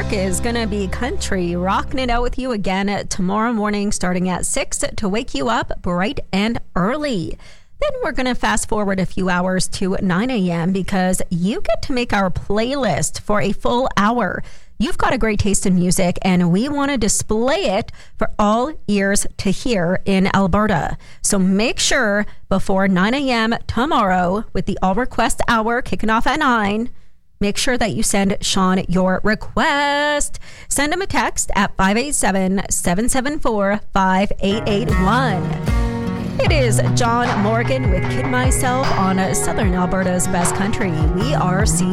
Mark is going to be country rocking it out with you again tomorrow morning starting at 6 to wake you up bright and early. Then we're going to fast forward a few hours to 9 a.m. because you get to make our playlist for a full hour. You've got a great taste in music, and we want to display it for all ears to hear in Alberta. So make sure before 9 a.m. tomorrow, with the All Request Hour kicking off at 9, make sure that you send Sean your request. Send him a text at 587-774-5881. It is John Morgan with Kid Myself on Southern Alberta's Best Country. We are